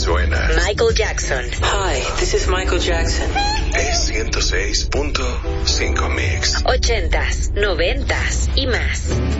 suena. Michael Jackson. Hi, this is Michael Jackson. Es 106.5 Mix. 80s, 90s y más.